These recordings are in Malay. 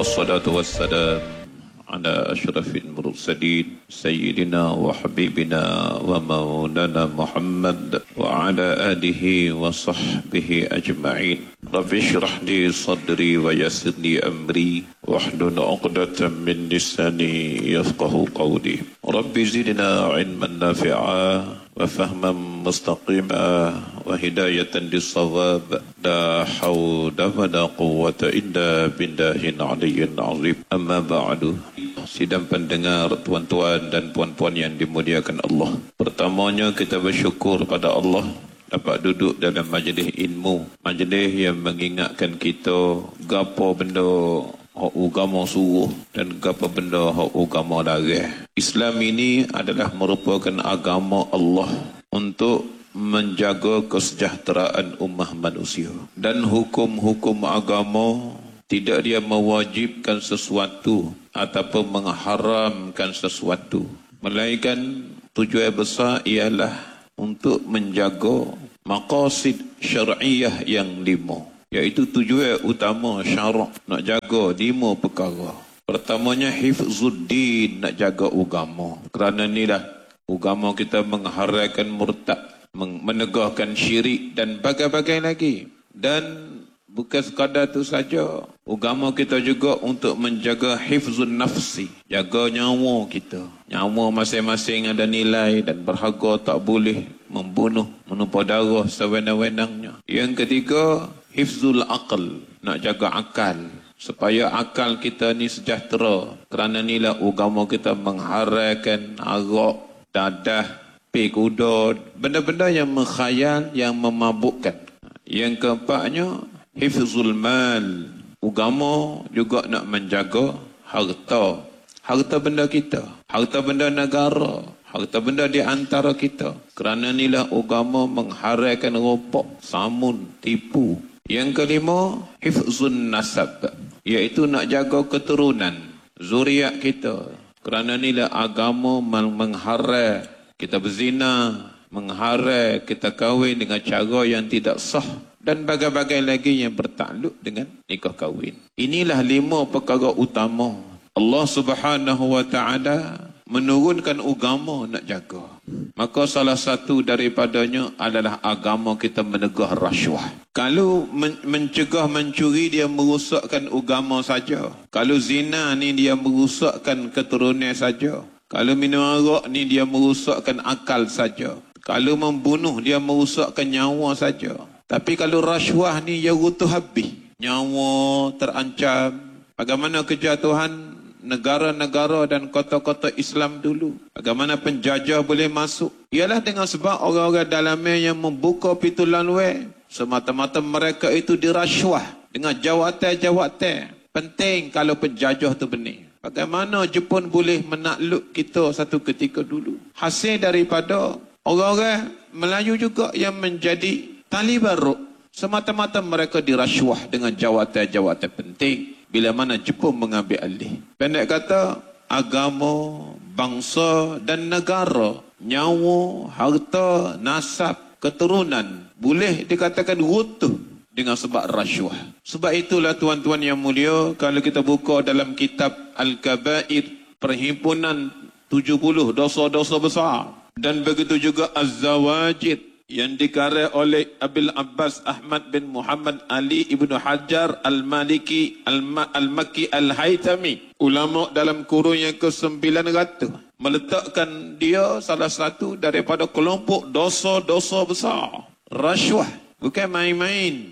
والصلاة والسلام على أشرف المرسلين سيدنا وحبيبنا ومولانا محمد وعلى آله وصحبه أجمعين. رب اشرح لي صدري ويسر لي أمري واحلل عقدة من لساني يفقه قولي. رب زدنا علما نافعا وفهما مستقيما وهداية للصواب. لا حول ولا قوة إلا بالله العلي العظيم. أما بعد. Sidang pendengar, tuan-tuan dan puan-puan yang dimuliakan Allah. Pertamanya kita bersyukur pada Allah dapat duduk dalam majlis ilmu, majlis yang mengingatkan kita gapo benda hak agama suruh dan gapo benda hak agama larang. Islam ini adalah merupakan agama Allah untuk menjaga kesejahteraan ummah manusia, dan hukum-hukum agama tidak dia mewajibkan sesuatu ataupun mengharamkan sesuatu, melainkan tujuan besar ialah untuk menjaga maqasid syar'iyah yang 5, iaitu tujuan utama syarak nak jaga 5 perkara. Pertamanya hifzuddin, nak jaga agama. Kerana inilah agama kita mengharamkan murtad, menegahkan syirik dan bagai-bagai lagi. Dan bukan sekadar itu saja, agama kita juga untuk menjaga hifzun nafsi, jaga nyawa kita. Nyawa masing-masing ada nilai dan berharga, tak boleh membunuh, menumpah darah sewenang-wenangnya. Yang ketiga, hifzul aql, nak jaga akal, supaya akal kita ni sejahtera. Kerana inilah agama kita mengharamkan arak, dadah, pik kuda, benda-benda yang mengkhayal, yang memabukkan. Yang keempatnya, hifzul mal. Agama juga nak menjaga harta. Harta benda kita, harta benda negara, harta benda di antara kita. Kerana inilah agama mengharamkan ropok, samun, tipu. Yang kelima, hifzun nasab, iaitu nak jaga keturunan, zuriat kita. Kerana inilah agama mengharam kita berzina, mengharam kita kahwin dengan cara yang tidak sah, dan bagai-bagai lagi yang bertakluk dengan nikah kahwin. Inilah 5 perkara utama Allah Subhanahu wa ta'ala menurunkan agama nak jaga. Maka salah satu daripadanya adalah agama kita menegah rasuah. Kalau mencegah mencuri, dia merosakkan agama saja. Kalau zina ni dia merosakkan keturunan saja. Kalau minum arak ni dia merosakkan akal saja. Kalau membunuh dia merosakkan nyawa saja. Tapi kalau rasuah ni ya rutuh habis, nyawa terancam. Bagaimana kejatuhan negara-negara dan kota-kota Islam dulu, bagaimana penjajah boleh masuk, ialah dengan sebab orang-orang dalamnya yang membuka pintu laluan. Semata-mata mereka itu dirasuah dengan jawatan-jawatan penting. Kalau penjajah tu benih, bagaimana Jepun boleh menakluk kita satu ketika dulu? Hasil daripada orang-orang Melayu juga yang menjadi Taliban, semata-mata mereka dirasuah dengan jawatan-jawatan penting. Bila mana Jepun mengambil alih, pendek kata, agama, bangsa dan negara, nyawa, harta, nasab, keturunan boleh dikatakan runtuh dengan sebab rasuah. Sebab itulah tuan-tuan yang mulia, kalau kita buka dalam kitab Al-Kabair, perhimpunan 70 dosa-dosa besar, dan begitu juga Az-Zawajid yang dikarang oleh Abil Abbas Ahmad bin Muhammad Ali Ibnu Hajar Al-Maliki Al-Makki Al-Haytami, ulama dalam kurun yang ke-900, meletakkan dia salah satu daripada kelompok dosa-dosa besar. Rasuah bukan main-main.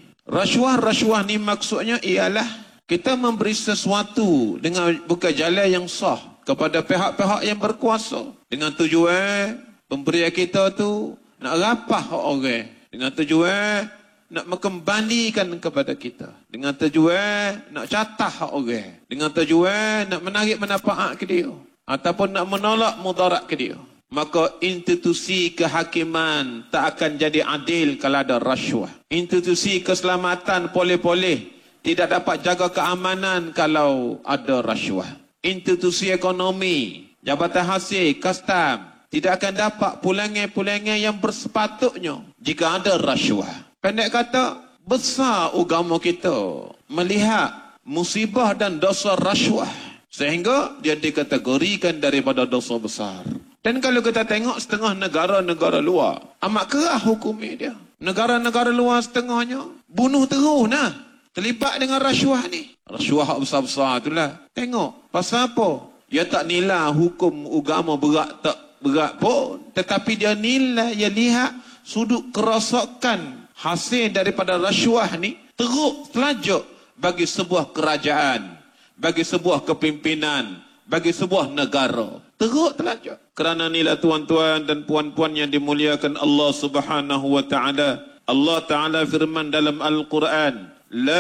Rasuah ni maksudnya ialah kita memberi sesuatu dengan bukan jalan yang sah kepada pihak-pihak yang berkuasa, dengan tujuan pemberian kita tu nak rapah orang, dengan tujuan nak mengembalikan kepada kita, dengan tujuan nak catah orang, dengan tujuan nak menarik manfaat ke dia, ataupun nak menolak mudarat ke dia. Maka institusi kehakiman tak akan jadi adil kalau ada rasuah. Institusi keselamatan boleh-boleh tidak dapat jaga keamanan kalau ada rasuah. Institusi ekonomi, jabatan hasil, kastam tidak akan dapat pulangan-pulangan yang bersepatutnya jika ada rasuah. Pendek kata, besar agama kita melihat musibah dan dosa rasuah. Sehingga dia dikategorikan daripada dosa besar. Dan kalau kita tengok setengah negara-negara luar, amat kerah hukumnya dia. Negara-negara luar setengahnya bunuh terus nah. Terlibat dengan rasuah ni. Rasuah besar-besar itulah. Tengok, pasal apa? Dia tak nilai hukum agama berat tak berat pun. Tetapi dia nilai, dia lihat sudut kerosakan hasil daripada rasuah ni teruk telajuk bagi sebuah kerajaan, bagi sebuah kepimpinan, bagi sebuah negara. Teruk telajuk. Kerana nilai tuan-tuan dan puan-puan yang dimuliakan Allah Subhanahu wa taala. Allah Taala firman dalam Al-Quran, la